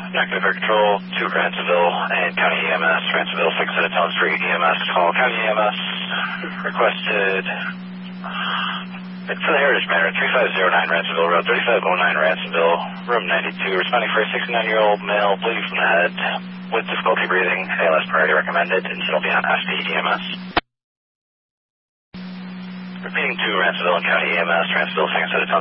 Active Air Control to Ransomville and County EMS. Ransomville 6 at a tone 3 EMS. Call County EMS. Requested. It's for the Heritage Manor, 3509 Ransomville Road, 3509 Ransomville, room 92. Responding for a 69-year-old male bleeding from the head with difficulty breathing. ALS priority recommended, and he'll be on SD EMS. Repeating to Ransomville and County EMS. Ransomville 6 at a tone